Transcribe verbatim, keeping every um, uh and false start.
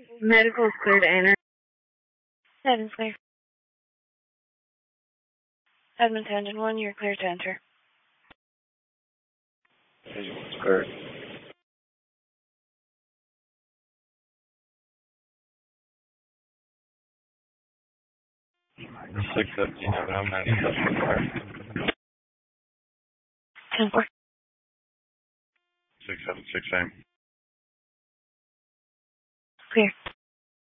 Medical is clear to enter. Seven clear. Edmonton Engine one, you're clear to enter. Engine one's clear. six seventeen, I'm not clear. ten four. six seven six, same. Clear.